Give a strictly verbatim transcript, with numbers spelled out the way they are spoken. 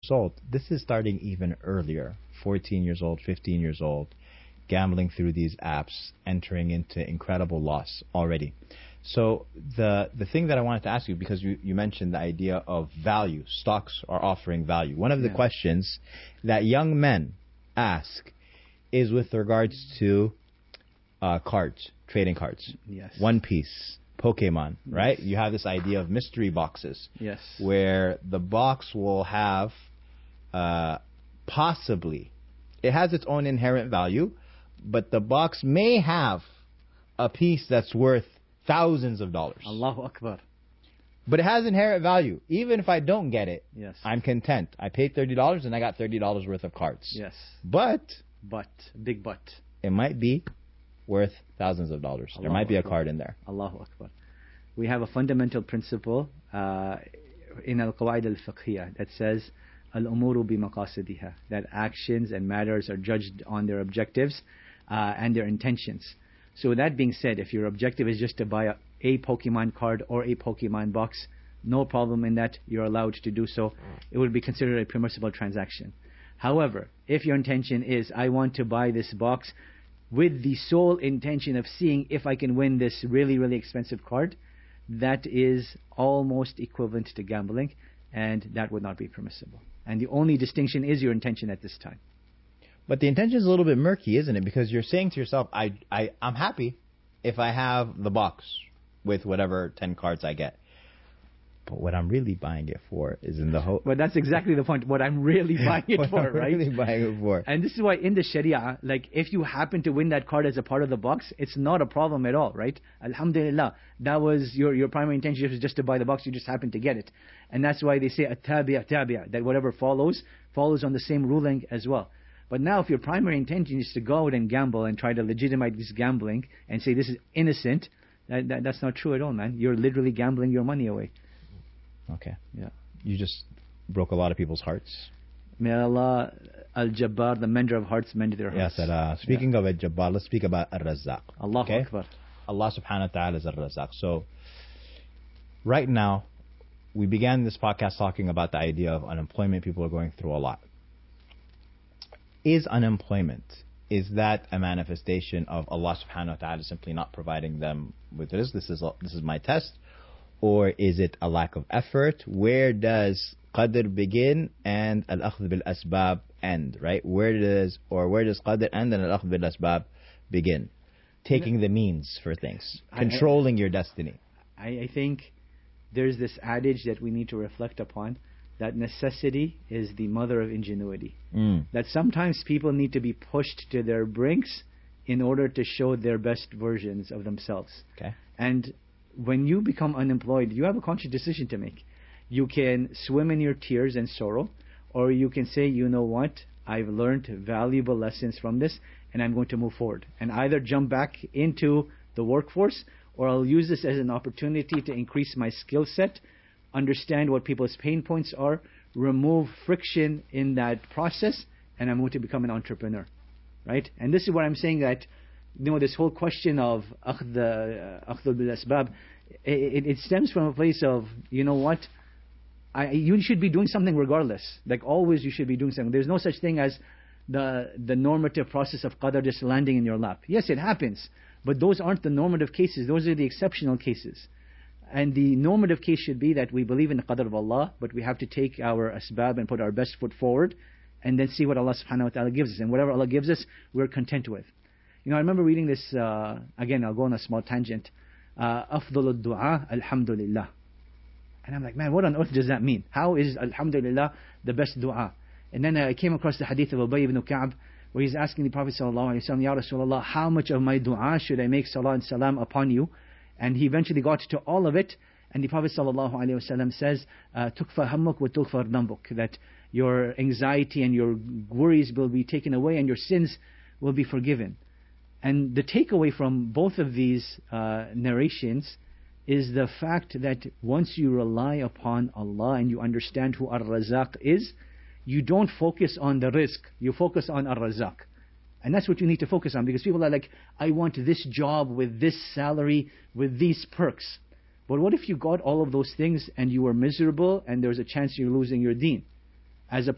old. This is starting even earlier, fourteen years old, fifteen years old, gambling through these apps, entering into incredible loss already. So the the thing that I wanted to ask you, because you, you mentioned the idea of value, stocks are offering value. One of the Yeah. questions that young men ask is with regards to uh, cards, trading cards. Yes. One Piece, Pokemon, right? Yes. You have this idea of mystery boxes. Yes. Where the box will have uh, possibly, it has its own inherent value, but the box may have a piece that's worth thousands of dollars. Allahu Akbar. But it has inherent value. Even if I don't get it, Yes. I'm content. I paid thirty dollars and I got thirty dollars worth of cards. Yes. But But, big but. it might be worth thousands of dollars. There Allahu might be a Akbar. card in there. Allahu Akbar. We have a fundamental principle uh, in Al-Qawaid Al-Fiqhiyah that says Al-Umuru bi-maqasidiha, that actions and matters are judged on their objectives uh, and their intentions. So with that being said, if your objective is just to buy a, a Pokemon card or a Pokemon box, no problem in that. You're allowed to do so. It would be considered a permissible transaction. However, if your intention is, I want to buy this box with the sole intention of seeing if I can win this really, really expensive card, that is almost equivalent to gambling, and that would not be permissible. And the only distinction is your intention at this time. But the intention is a little bit murky, isn't it? Because you're saying to yourself, I, I, I'm happy if I have the box with whatever ten cards I get. But what I'm really buying it for is in the hope. But that's exactly the point. What I'm really buying it what for, I'm right? really buying it for. And this is why in the Sharia, like if you happen to win that card as a part of the box, it's not a problem at all, right? Alhamdulillah, that was your your primary intention was just to buy the box. You just happened to get it, and that's why they say at-tabi' tabi', that whatever follows follows on the same ruling as well. But now, if your primary intention is to go out and gamble and try to legitimize this gambling and say this is innocent, that, that that's not true at all, man. You're literally gambling your money away. Okay. Yeah. You just broke a lot of people's hearts. May Allah Al-Jabbar, the mender of hearts, mend their hearts. Yes, uh, speaking yeah. of Al-Jabbar, let's speak about Al-Razzaq. Allahu okay? Akbar. Allah subhanahu wa ta'ala is Al-Razzaq. So, right now, we began this podcast talking about the idea of unemployment. People are going through a lot. Is unemployment, is that a manifestation of Allah subhanahu wa ta'ala simply not providing them with this? This is, this is my test. Or is it a lack of effort? Where does qadr begin and al-akhdh bil-asbab end, right? Where does, or where does qadr end and al-akhdh bil-asbab begin? Taking the means for things. Controlling I, I, your destiny. I, I think there's this adage that we need to reflect upon, that necessity is the mother of ingenuity. Mm. That sometimes people need to be pushed to their brinks in order to show their best versions of themselves. Okay. And when you become unemployed, you have a conscious decision to make. You can swim in your tears and sorrow, or you can say, you know what, I've learned valuable lessons from this, and I'm going to move forward. And either jump back into the workforce, or I'll use this as an opportunity to increase my skill set, understand what people's pain points are, remove friction in that process, and I'm going to become an entrepreneur. Right? And this is what I'm saying, that you know, this whole question of akhdh bil asbab, it, it stems from a place of, you know what, I, you should be doing something regardless. Like always, you should be doing something. There's no such thing as the the normative process of qadr just landing in your lap. Yes, it happens, but those aren't the normative cases. Those are the exceptional cases. And the normative case should be that we believe in the qadr of Allah, but we have to take our asbab and put our best foot forward, and then see what Allah subhanahu wa ta'ala gives us. And whatever Allah gives us, we're content with. You know, I remember reading this, uh, again, I'll go on a small tangent, uh, أفضل الدعاء الحمد لله. And I'm like, man, what on earth does that mean? How is Alhamdulillah the best dua? And then I came across the hadith of Ubay ibn Ka'b, where he's asking the Prophet sallallahu alaihi wasallam, Ya Rasulullah, how much of my dua should I make salah and salam upon you? And he eventually got to all of it, and the Prophet sallallahu alaihi wasallam says, "Tukfa hammuk wa tughfar dhanbuk," that your anxiety and your worries will be taken away, and your sins will be forgiven. And the takeaway from both of these uh, narrations is the fact that once you rely upon Allah and you understand who Ar-Razzaq is, you don't focus on the rizq, you focus on Ar-Razzaq. And that's what you need to focus on, because people are like, I want this job with this salary, with these perks. But what if you got all of those things and you were miserable and there's a chance you're losing your deen? As a